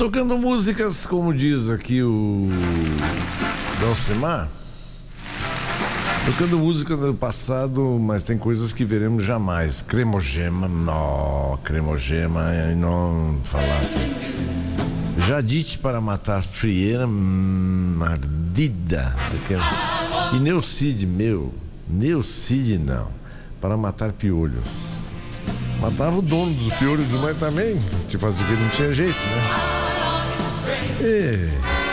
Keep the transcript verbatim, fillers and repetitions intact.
Tocando músicas, como diz aqui o Dalcimar, tocando músicas do passado, mas tem coisas que veremos jamais. Cremogema, não, cremogema, não falar assim. Jadite para matar frieira, hum, ardida. E Neucide, meu, Neucide não, para matar piolho. Matava o dono dos piolhos, mas também, tipo, assim, que não tinha jeito, né? E...